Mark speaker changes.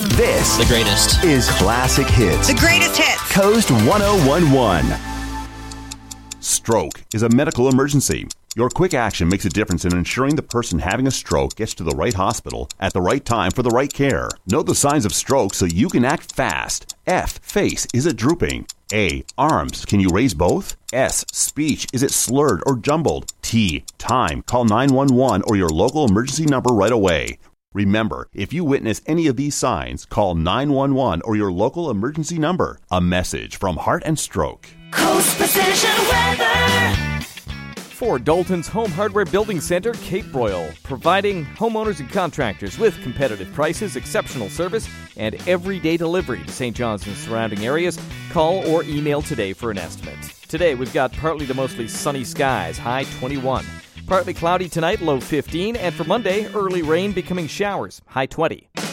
Speaker 1: This
Speaker 2: The greatest.
Speaker 1: is Classic Hits.
Speaker 3: The greatest hits.
Speaker 1: Coast 1011. Stroke is a medical emergency. Your quick action makes a difference in ensuring the person having a stroke gets to the right hospital at the right time for the right care. Know the signs of stroke so you can act fast. F, face, is it drooping? A, arms, can you raise both? S, speech, is it slurred or jumbled? T, time, call 911 or your local emergency number right away. Remember, if you witness any of these signs, call 911 or your local emergency number. A message from Heart and Stroke.
Speaker 4: Coast Precision Weather.
Speaker 5: For Dalton's Home Hardware Building Center, Cape Broyle, providing homeowners and contractors with competitive prices, exceptional service, and everyday delivery to St. John's and surrounding areas. Call or email today for an estimate. Today, we've got partly to mostly sunny skies, high 21. Partly cloudy tonight, low 15. And for Monday, early rain becoming showers, high 20.